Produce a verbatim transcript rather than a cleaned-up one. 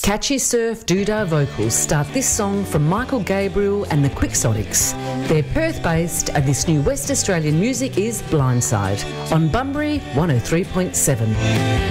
Catchy surf doodah vocals start this song from Michael Gabriel and the Quixotics. They're Perth-based and this new West Australian music is Blindside on Bunbury one oh three point seven.